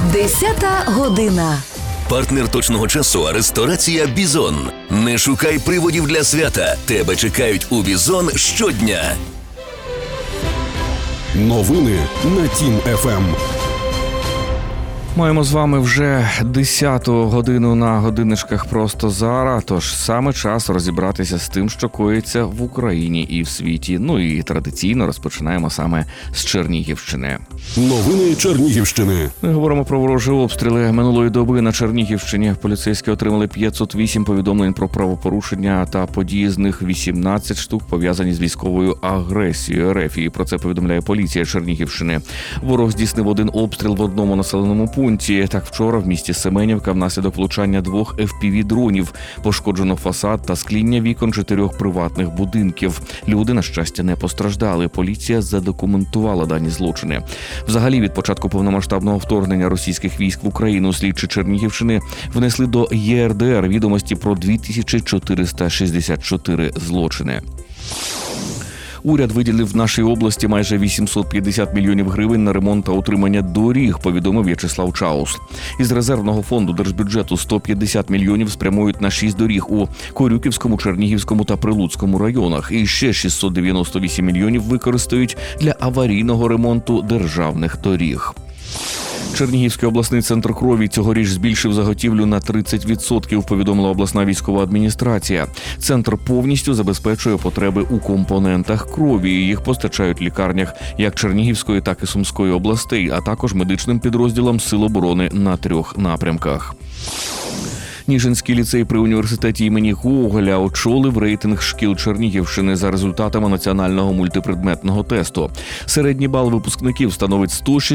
10 година. Партнер точного часу – ресторація «Бізон». Не шукай приводів для свята. Тебе чекають у «Бізон» щодня. Новини на Тім-ФМ. Маємо з вами вже 10-ту годину на годинничках просто зараз, тож саме час розібратися з тим, що коїться в Україні і в світі. Ну і традиційно розпочинаємо саме з Чернігівщини. Новини Чернігівщини. Ми говоримо про ворожі обстріли. Минулої доби на Чернігівщині поліцейські отримали 508 повідомлень про правопорушення та події, з них 18 штук пов'язані з військовою агресією РФ. І про це повідомляє поліція Чернігівщини. Ворог здійснив один обстріл в одному населеному пункті. Так, вчора в місті Семенівка внаслідок влучання 2 FPV-дронів пошкоджено фасад та скління вікон 4 приватних будинків. Люди, на щастя, не постраждали. Поліція задокументувала дані злочини. Взагалі, від початку повномасштабного вторгнення російських військ в Україну слідчі Чернігівщини внесли до ЄРДР відомості про 2464 злочини. Уряд виділив в нашій області майже 850 мільйонів гривень на ремонт та утримання доріг, повідомив В'ячеслав Чаус. Із резервного фонду держбюджету 150 мільйонів спрямують на 6 доріг у Корюківському, Чернігівському та Прилуцькому районах. І ще 698 мільйонів використають для аварійного ремонту державних доріг. Чернігівський обласний центр крові цьогоріч збільшив заготівлю на 30%, повідомила обласна військова адміністрація. Центр повністю забезпечує потреби у компонентах крові. Їх постачають лікарнях як Чернігівської, так і Сумської областей, а також медичним підрозділам Сил оборони на 3 напрямках. Ніжинський ліцей при університеті імені Гоголя очолив рейтинг шкіл Чернігівщини за результатами національного мультипредметного тесту. Середній бал випускників становить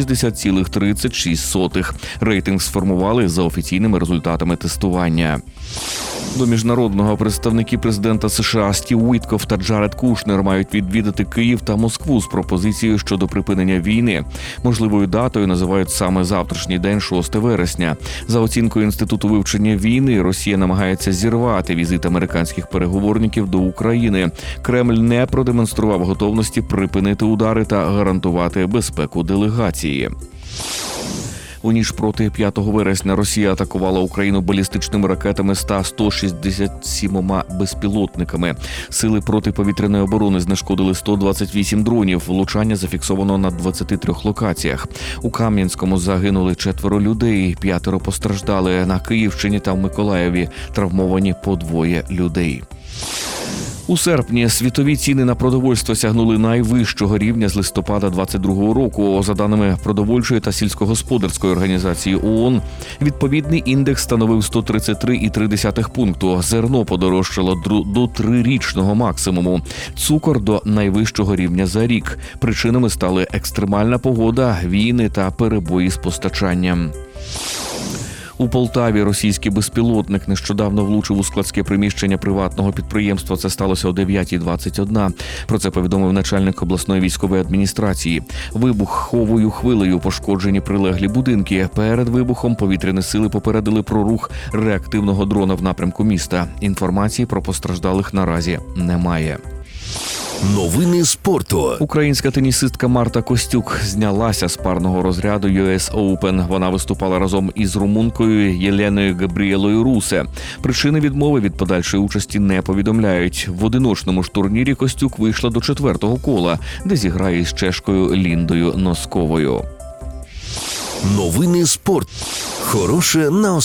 160,36. Рейтинг сформували за офіційними результатами тестування. До міжнародного представники президента США Стів Уіткоф та Джаред Кушнер мають відвідати Київ та Москву з пропозицією щодо припинення війни. Можливою датою називають саме завтрашній день, 6 вересня. За оцінкою Інституту вивчення війни, Росія намагається зірвати візит американських переговорників до України. Кремль не продемонстрував готовності припинити удари та гарантувати безпеку делегації. У ніч проти 5 вересня Росія атакувала Україну балістичними ракетами Ста-167 безпілотниками. Сили протиповітряної оборони знешкодили 128 дронів. Влучання зафіксовано на 23 локаціях. У Кам'янському загинули 4 людей, 5 постраждали. На Київщині та в Миколаєві травмовані по 2 людей. У серпні світові ціни на продовольство сягнули найвищого рівня з листопада 2022 року. За даними продовольчої та сільськогосподарської організації ООН, відповідний індекс становив 133,3 пункту. Зерно подорожчало до 3-річного максимуму. Цукор – до найвищого рівня за рік. Причинами стали екстремальна погода, війни та перебої з постачанням. У Полтаві російський безпілотник нещодавно влучив у складське приміщення приватного підприємства. Це сталося о 9:21. Про це повідомив начальник обласної військової адміністрації. Вибуховою хвилею пошкоджені прилеглі будинки. Перед вибухом повітряні сили попередили про рух реактивного дрона в напрямку міста. Інформації про постраждалих наразі немає. Новини спорту. Українська тенісистка Марта Костюк знялася з парного розряду US Open. Вона виступала разом із румункою Єленою Габріелою Русе. Причини відмови від подальшої участі не повідомляють. В одиночному ж турнірі Костюк вийшла до 4-го кола, де зіграє із чешкою Ліндою Носковою. Новини спорту. Хороше на